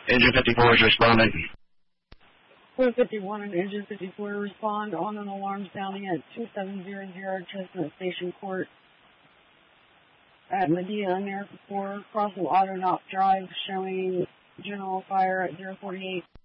Engine 54 is responding. 451 and Engine 54 respond on an alarm sounding at 2700 Chestnut Station Court at Medina, America 4, Crossville Auto Knock Drive, showing general fire at 048.